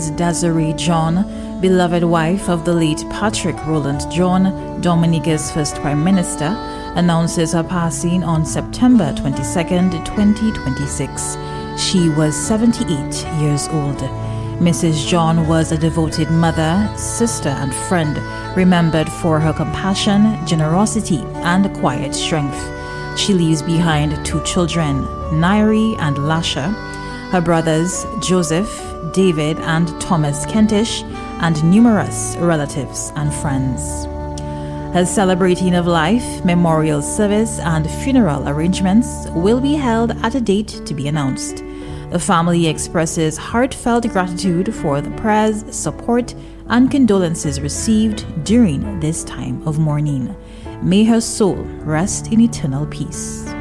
Mrs. Desiree John, beloved wife of the late Patrick Roland John, Dominica's first Prime Minister, announces her passing on September 22nd, 2026. She was 78 years old. Mrs. John was a devoted mother, sister, and friend, remembered for her compassion, generosity, and quiet strength. She leaves behind 2 children, Nairi and Lasha, her brothers Joseph, David, and Thomas Kentish, and numerous relatives and friends. Her celebrating of life, memorial service, and funeral arrangements will be held at a date to be announced. The family expresses heartfelt gratitude for the prayers, support, and condolences received during this time of mourning. May her soul rest in eternal peace.